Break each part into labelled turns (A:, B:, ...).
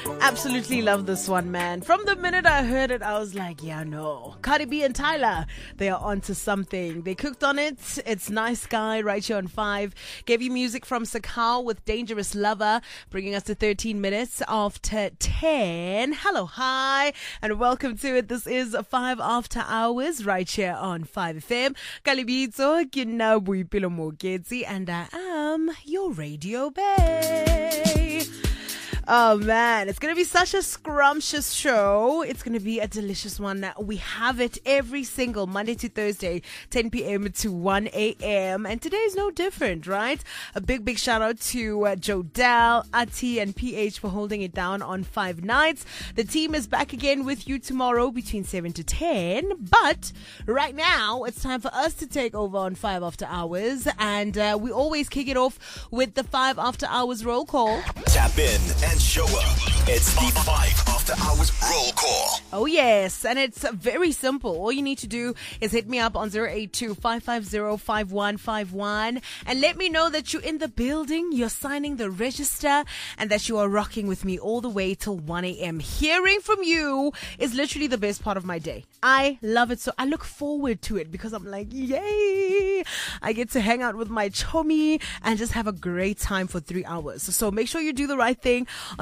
A: Absolutely love this one, man. From the minute I heard it, I was like, yeah, no. Cardi B and Tyler, they are onto something. They cooked on it. It's Nice Guy right here on 5. Gave you music from Sakau with Dangerous Lover, bringing us to 13 minutes after 10. Hello, hi, and welcome to it. This is 5 After Hours right here on 5FM. Kalibitso, Kinabuipilo Mogezi, and I am your radio bae. Oh man, it's going to be such a scrumptious show. It's going to be a delicious one. We have it every single Monday to Thursday, 10 p.m. to 1 a.m. And today is no different, right? A big shout out to Jodel, Ati, and PH for holding it down on 5 nights. The team is back again with you tomorrow between 7 to 10. But right now, it's time for us to take over on 5 After Hours. And we always kick it off with the 5 After Hours roll call.
B: Tap in and show up. It's the 5 After Hours roll call.
A: Oh yes, and it's very simple. All you need to do is hit me up on 082-550-5151 and let me know that you're in the building, you're signing the register, and that you are rocking with me all the way till 1 a.m. Hearing from you is literally the best part of my day. I love it, so I look forward to it because I'm like, yay! I get to hang out with my chommy and just have a great time for 3 hours. So make sure you do the right thing on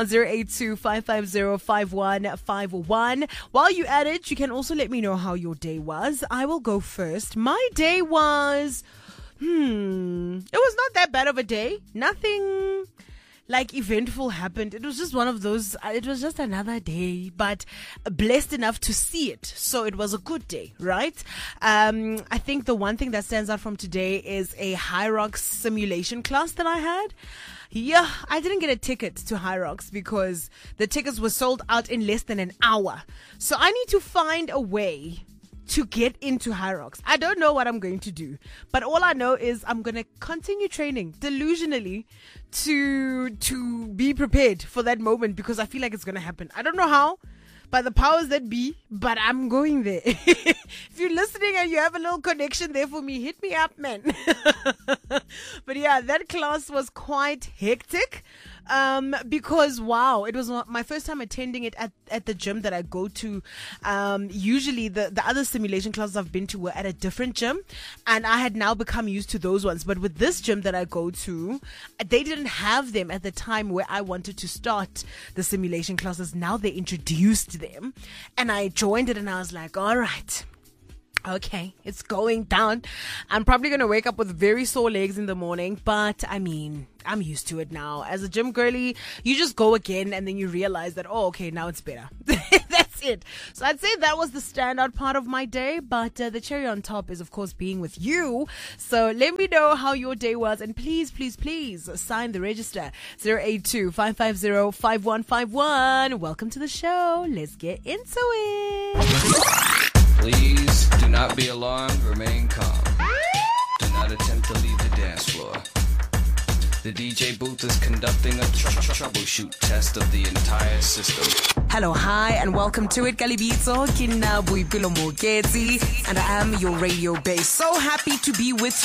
A: 082-550-5151. While you're at it, you can also let me know how your day was. I will go first. My day was, it was not that bad of a day. Nothing like eventful happened. It was just one of those, it was just another day, but blessed enough to see it. So it was a good day, right? I think the one thing that stands out from today is a High Rocks simulation class that I had. Yeah, I didn't get a ticket to High Rocks because the tickets were sold out in less than an hour. So I need to find a way to get into High Rocks. I don't know what I'm going to do, but all I know is I'm going to continue training delusionally to be prepared for that moment because I feel like it's going to happen. I don't know how, by the powers that be, but I'm going there. If you're listening and you have a little connection there for me, hit me up, man. But yeah, that class was quite hectic. Because wow, it was my first time attending it at the gym that I go to. Usually the other simulation classes I've been to were at a different gym, and I had now become used to those ones. But with this gym that I go to, they didn't have them at the time where I wanted to start the simulation classes. Now they introduced them, and I joined it, and I was like, all right. Okay, it's going down. I'm probably going to wake up with very sore legs in the morning, but I mean, I'm used to it now. As a gym girly, you just go again and then you realize that, oh, okay, now it's better. That's it. So I'd say that was the standout part of my day, but the cherry on top is, of course, being with you. So let me know how your day was, and please sign the register. 082-550-5151. Welcome to the show. Let's get into it.
C: Please do not be alarmed, remain calm. Do not attempt to leave the dance floor. The DJ booth is conducting a troubleshoot test of the entire system.
A: Hello, hi, and welcome to it. Kalibitso, Kinabuipilo Mogezi, and I am your radio bae. So happy to be with